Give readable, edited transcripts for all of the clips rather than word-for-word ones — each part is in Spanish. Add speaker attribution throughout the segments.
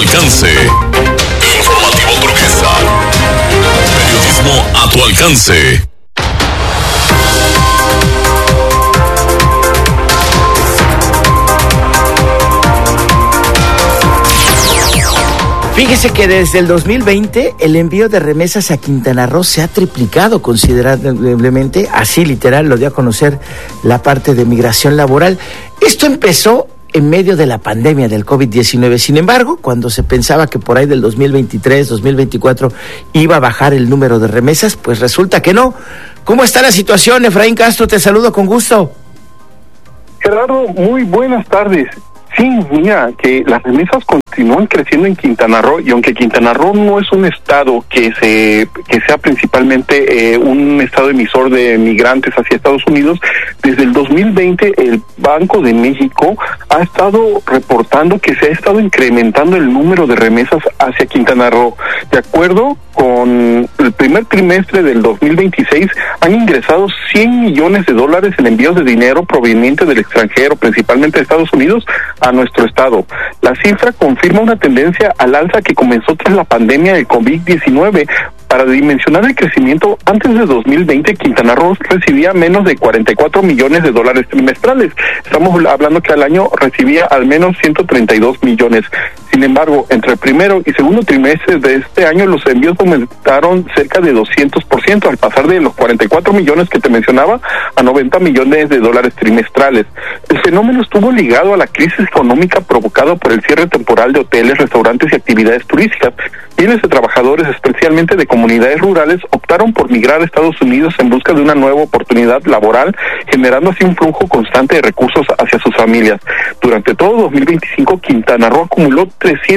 Speaker 1: alcance. Informativo Turquesa. Periodismo a tu alcance.
Speaker 2: Fíjese que desde el 2020 el envío de remesas a Quintana Roo se ha triplicado considerablemente, así literal lo dio a conocer la parte de migración laboral. Esto empezó en medio de la pandemia del COVID-19. Sin embargo, cuando se pensaba que por ahí del 2023, 2024 iba a bajar el número de remesas, pues resulta que no. ¿Cómo está la situación, Efraín Castro? Te saludo con gusto.
Speaker 3: Gerardo, muy buenas tardes. Sí, mira, que las remesas continúan creciendo en Quintana Roo, y aunque Quintana Roo no es un estado que sea principalmente un estado emisor de migrantes hacia Estados Unidos, desde el 2020 el Banco de México ha estado reportando que se ha estado incrementando el número de remesas hacia Quintana Roo. De acuerdo con el primer trimestre del 2026, han ingresado $100 millones en envíos de dinero proveniente del extranjero, principalmente de Estados Unidos, a nuestro estado. La cifra confirma una tendencia al alza que comenzó tras la pandemia del COVID-19. Para dimensionar el crecimiento, antes de 2020, Quintana Roo recibía menos de $44 millones trimestrales. Estamos hablando que al año recibía al menos 132 millones. Sin embargo, entre el primero y segundo trimestre de este año, los envíos aumentaron cerca de 200%, al pasar de los 44 millones que te mencionaba a $90 millones trimestrales. El fenómeno estuvo ligado a la crisis económica provocada por el cierre temporal de hoteles, restaurantes y actividades turísticas. Miles de trabajadores, especialmente de comunidades rurales, optaron por migrar a Estados Unidos en busca de una nueva oportunidad laboral, generando así un flujo constante de recursos hacia sus familias. Durante todo 2025, Quintana Roo acumuló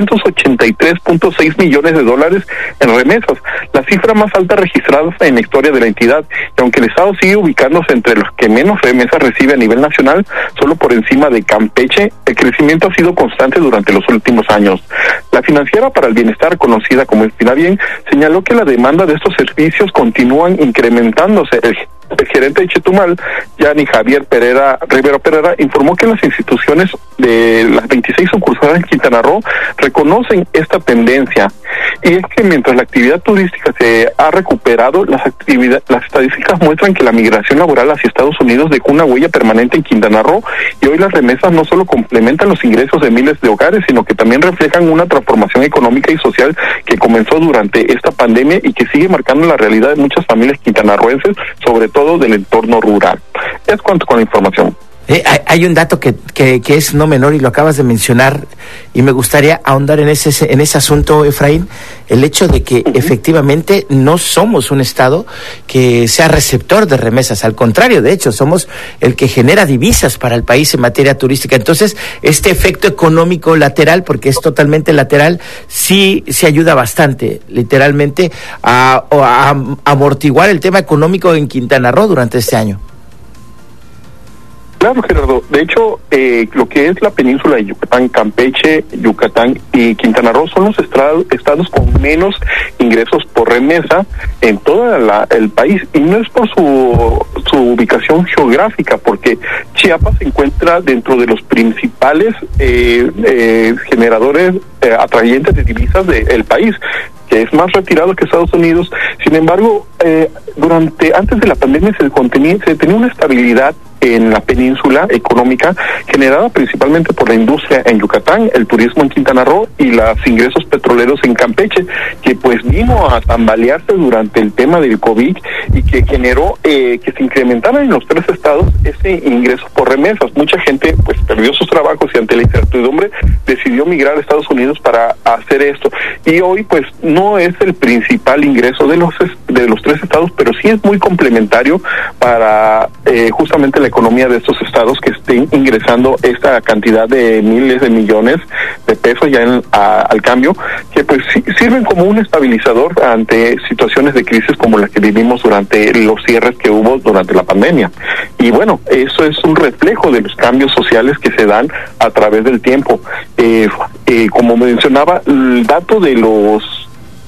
Speaker 3: $383.6 millones en remesas, la cifra más alta registrada en la historia de la entidad. Y aunque el estado sigue ubicándose entre los que menos remesas recibe a nivel nacional, solo por encima de Campeche, el crecimiento ha sido constante durante los últimos años. La Financiera para el Bienestar, conocida como Finabien, señaló que la demanda de estos servicios continúan incrementándose. El gerente de Chetumal, Yanni Javier Rivero Pereira, informó que las instituciones de las 26 sucursales en Quintana Roo reconocen esta tendencia. Y es que mientras la actividad turística se ha recuperado, las estadísticas muestran que la migración laboral hacia Estados Unidos dejó una huella permanente en Quintana Roo, y hoy las remesas no solo complementan los ingresos de miles de hogares, sino que también reflejan una transformación económica y social que comenzó durante esta pandemia y que sigue marcando la realidad de muchas familias quintanarroenses, sobre todo del entorno rural. Es cuanto con la información.
Speaker 2: Hay un dato que es no menor y lo acabas de mencionar, y me gustaría ahondar en ese asunto, Efraín, el hecho de que efectivamente no somos un estado que sea receptor de remesas, al contrario, de hecho, somos el que genera divisas para el país en materia turística. Entonces, este efecto económico lateral, porque es totalmente lateral, sí se ayuda bastante, literalmente, a amortiguar el tema económico en Quintana Roo durante este año.
Speaker 3: Claro, Gerardo. De hecho, lo que es la península de Yucatán, Campeche, Yucatán y Quintana Roo son los estados con menos ingresos por remesa en todo el país. Y no es por su ubicación geográfica, porque Chiapas se encuentra dentro de los principales generadores atrayentes de divisas del país, que es más retirado que Estados Unidos. Sin embargo, antes de la pandemia se tenía una estabilidad en la península económica, generada principalmente por la industria en Yucatán, el turismo en Quintana Roo y los ingresos petroleros en Campeche, que pues vino a tambalearse durante el tema del COVID y que generó que se incrementaran en los tres estados ese ingreso por remesas. Mucha gente pues perdió sus trabajos y ante la incertidumbre decidió migrar a Estados Unidos para hacer esto. Y hoy pues no es el principal ingreso de los tres estados, pero sí es muy complementario para justamente la economía de estos estados, que estén ingresando esta cantidad de miles de millones de pesos ya al cambio, que pues sirven como un estabilizador ante situaciones de crisis como las que vivimos durante los cierres que hubo durante la pandemia. Y bueno, eso es un reflejo de los cambios sociales que se dan a través del tiempo. Como mencionaba, el dato de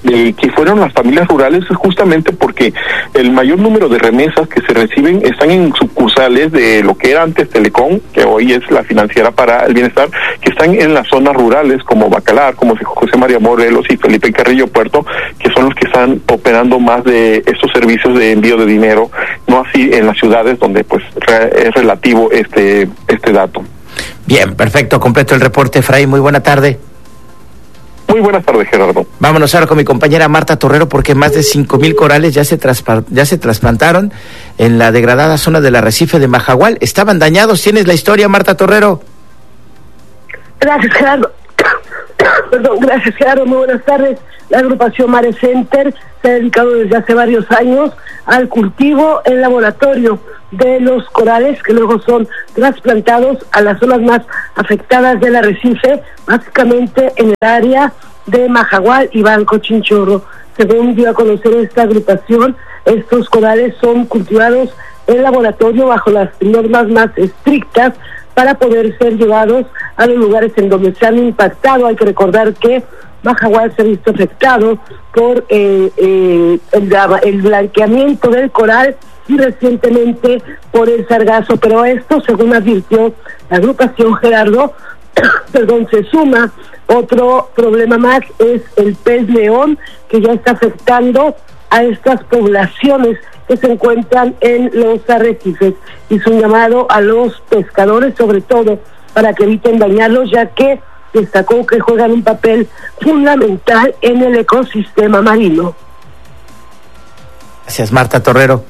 Speaker 3: de que fueron las familias rurales es justamente porque el mayor número de remesas que se reciben están en sucursales de lo que era antes Telecom, que hoy es la Financiera para el Bienestar, que están en las zonas rurales como Bacalar, como José María Morelos y Felipe Carrillo Puerto, que son los que están operando más de estos servicios de envío de dinero, no así en las ciudades donde pues es relativo este dato.
Speaker 2: Bien, perfecto, completo el reporte, Efraín, muy buena tarde.
Speaker 3: Muy buenas tardes, Gerardo.
Speaker 2: Vámonos ahora con mi compañera Marta Torrero, porque más de 5,000 corales ya se trasplantaron en la degradada zona del arrecife de Mahahual. Estaban dañados. ¿Tienes la historia, Marta Torrero?
Speaker 4: Gracias, Gerardo. Perdón, gracias, Gerardo. Muy buenas tardes. La agrupación Mare Center se ha dedicado desde hace varios años al cultivo en laboratorio de los corales que luego son trasplantados a las zonas más afectadas del arrecife, básicamente en el área de Mahahual y Banco Chinchorro. Según dio a conocer esta agrupación, estos corales son cultivados en laboratorio bajo las normas más estrictas para poder ser llevados a los lugares en donde se han impactado. Hay que recordar que Mahahual se ha visto afectado por el blanqueamiento del coral y recientemente por el sargazo, pero esto, según advirtió la agrupación, Gerardo, se suma otro problema más, es el pez león, que ya está afectando a estas poblaciones que se encuentran en los arrecifes. Hizo un llamado a los pescadores, sobre todo, para que eviten dañarlos, ya que destacó que juegan un papel fundamental en el ecosistema marino.
Speaker 2: Gracias, Marta Torrero.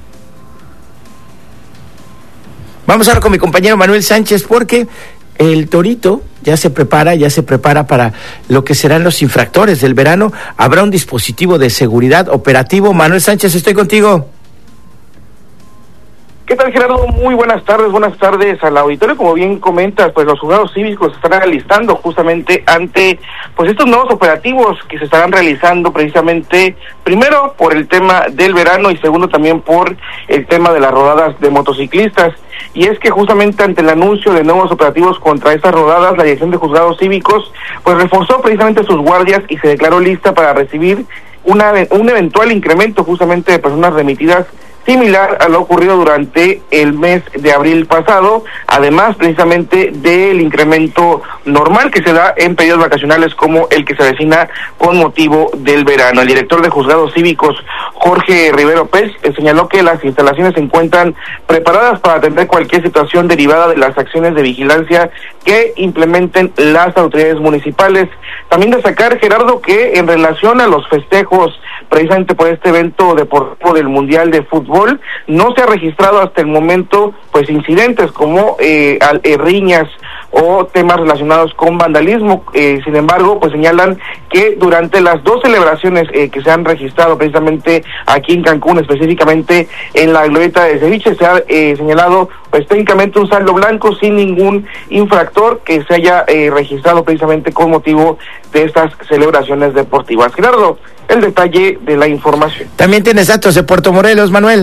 Speaker 2: Vamos ahora con mi compañero Manuel Sánchez, porque el Torito ya se prepara para lo que serán los infractores del verano. Habrá un dispositivo de seguridad operativo. Manuel Sánchez, estoy contigo.
Speaker 5: ¿Qué tal, Gerardo? Muy buenas tardes al auditorio. Como bien comentas, pues los juzgados cívicos se estarán alistando justamente ante pues estos nuevos operativos que se estarán realizando precisamente, primero por el tema del verano y segundo también por el tema de las rodadas de motociclistas. Y es que justamente ante el anuncio de nuevos operativos contra estas rodadas, la Dirección de Juzgados Cívicos pues reforzó precisamente sus guardias y se declaró lista para recibir un eventual incremento justamente de personas remitidas, similar a lo ocurrido durante el mes de abril pasado, además precisamente del incremento normal que se da en periodos vacacionales como el que se avecina con motivo del verano. El director de Juzgados Cívicos, Jorge Rivero Pérez, señaló que las instalaciones se encuentran preparadas para atender cualquier situación derivada de las acciones de vigilancia que implementen las autoridades municipales. También destacar, Gerardo, que en relación a los festejos precisamente por este evento deportivo del Mundial de Fútbol, no se ha registrado hasta el momento pues incidentes como riñas o temas relacionados con vandalismo. Sin embargo, pues señalan que durante las dos celebraciones que se han registrado precisamente aquí en Cancún, específicamente en la glorieta de Ceviche, se ha señalado pues técnicamente un saldo blanco sin ningún infractor que se haya registrado precisamente con motivo de estas celebraciones deportivas. Gerardo, el detalle de la información.
Speaker 2: También tienes datos de Puerto Morelos, Manuel.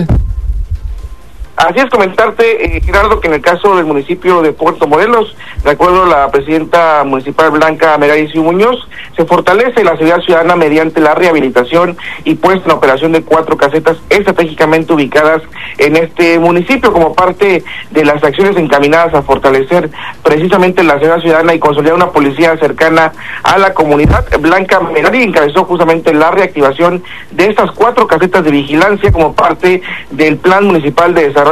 Speaker 5: Así es, comentarte, Gerardo, que en el caso del municipio de Puerto Morelos, de acuerdo a la presidenta municipal Blanca Meraricio Muñoz, se fortalece la seguridad ciudadana mediante la rehabilitación y puesta en operación de 4 casetas estratégicamente ubicadas en este municipio como parte de las acciones encaminadas a fortalecer precisamente la seguridad ciudadana y consolidar una policía cercana a la comunidad. Blanca Merari encabezó justamente la reactivación de estas 4 casetas de vigilancia como parte del Plan Municipal de Desarrollo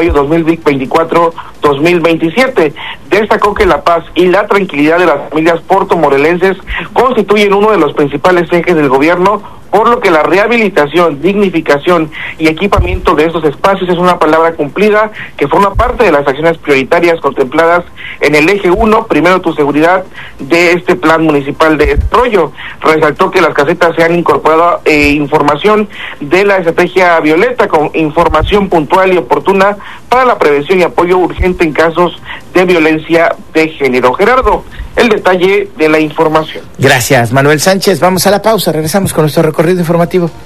Speaker 5: 2024-2027. Destacó que la paz y la tranquilidad de las familias portomorelenses constituyen uno de los principales ejes del gobierno, por lo que la rehabilitación, dignificación y equipamiento de estos espacios es una palabra cumplida que forma parte de las acciones prioritarias contempladas en el eje 1, primero tu seguridad, de este plan municipal de desarrollo. Resaltó que las casetas se han incorporado información de la estrategia Violeta con información puntual y oportuna para la prevención y apoyo urgente en casos de violencia de género. Gerardo, el detalle de la información.
Speaker 2: Gracias, Manuel Sánchez. Vamos a la pausa, regresamos con nuestro recorrido informativo.